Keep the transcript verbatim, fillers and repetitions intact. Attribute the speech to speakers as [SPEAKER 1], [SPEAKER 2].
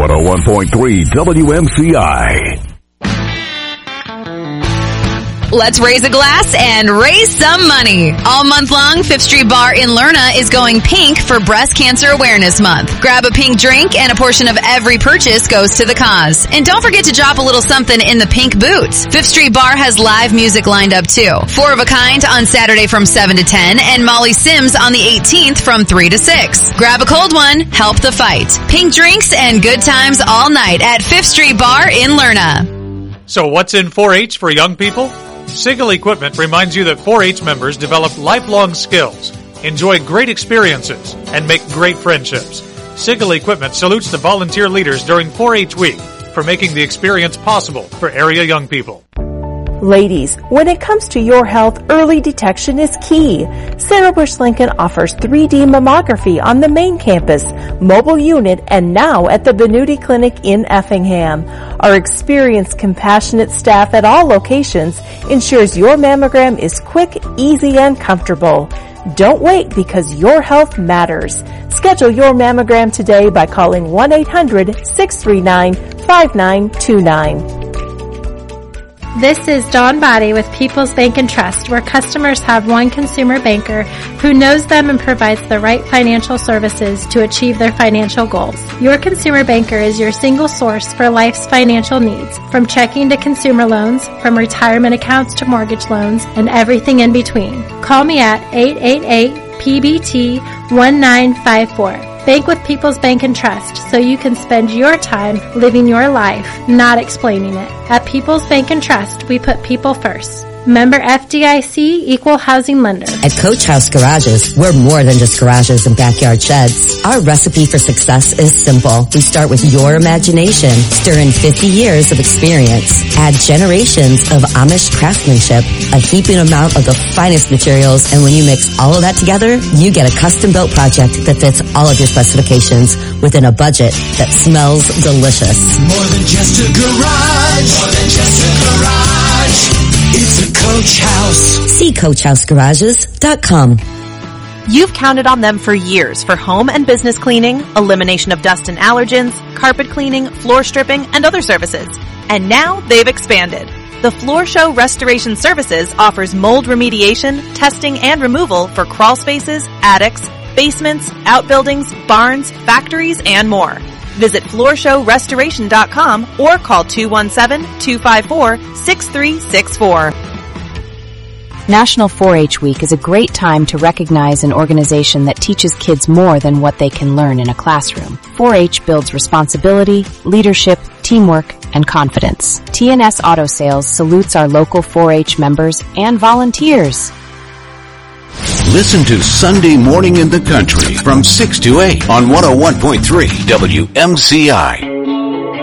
[SPEAKER 1] one oh one point three W M C I.
[SPEAKER 2] Let's raise a glass and raise some money. All month long, Fifth Street Bar in Lerna is going pink for Breast Cancer Awareness Month. Grab a pink drink and a portion of every purchase goes to the cause. And don't forget to drop a little something in the pink boots. Fifth Street Bar has live music lined up too. Four of a Kind on Saturday from seven to ten and Molly Sims on the eighteenth from three to six. Grab a cold one, help the fight. Pink drinks and good times all night at Fifth Street Bar in Lerna.
[SPEAKER 3] So what's in four H for young people? Sigel Equipment reminds you that four H members develop lifelong skills, enjoy great experiences, and make great friendships. Sigel Equipment salutes the volunteer leaders during four H week for making the experience possible for area young people.
[SPEAKER 4] Ladies, when it comes to your health, early detection is key. Sarah Bush Lincoln offers three D mammography on the main campus, mobile unit, and now at the Benuti Clinic in Effingham. Our experienced, compassionate staff at all locations ensures your mammogram is quick, easy, and comfortable. Don't wait because your health matters. Schedule your mammogram today by calling one eight hundred six three nine five nine two nine.
[SPEAKER 5] This is Dawn Body with People's Bank and Trust, where customers have one consumer banker who knows them and provides the right financial services to achieve their financial goals. Your consumer banker is your single source for life's financial needs, from checking to consumer loans, from retirement accounts to mortgage loans, and everything in between. Call me at eight eight eight P B T one nine five four. Bank with People's Bank and Trust so you can spend your time living your life, not explaining it. At People's Bank and Trust, we put people first. Member F D I C, Equal Housing Lender.
[SPEAKER 6] At Coach House Garages, we're more than just garages and backyard sheds. Our recipe for success is simple. We start with your imagination, stir in fifty years of experience, add generations of Amish craftsmanship, a heaping amount of the finest materials, and when you mix all of that together, you get a custom-built project that fits all of your specifications within a budget that smells delicious.
[SPEAKER 7] More than just a garage. More than just a garage. It's a Coach House.
[SPEAKER 6] See coach house garages dot com.
[SPEAKER 8] You've counted on them for years for home and business cleaning, elimination of dust and allergens, carpet cleaning, floor stripping, and other services. And now they've expanded. The Floor Show Restoration Services offers mold remediation, testing, and removal for crawl spaces, attics, basements, outbuildings, barns, factories, and more. Visit floor show restoration dot com or call two one seven, two five four, six three six four.
[SPEAKER 9] National four H Week is a great time to recognize an organization that teaches kids more than what they can learn in a classroom. four H builds responsibility, leadership, teamwork, and confidence. T N S Auto Sales salutes our local four H members and volunteers.
[SPEAKER 10] Listen to Sunday Morning in the Country from six to eight on one oh one point three W M C I.